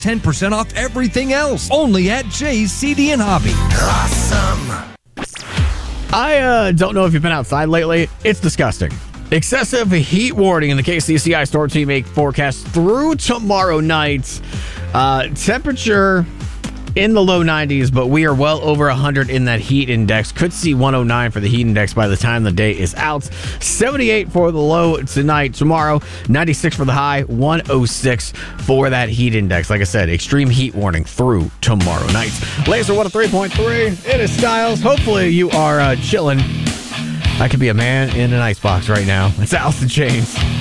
10% off everything else. Only at Jay's CD and Hobby. Awesome. I don't know if you've been outside lately. It's disgusting. Excessive heat warning in the KCCI Storm Team 8 forecast through tomorrow night. Temperature in the low 90s, but we are well over 100 in that heat index. Could see 109 for the heat index by the time the day is out. 78 for the low tonight. Tomorrow, 96 for the high, 106 for that heat index. Like I said, extreme heat warning through tomorrow night. Laser 103.3. It is Styles. Hopefully you are chilling. I could be a man in an icebox right now. It's Alice in Chains.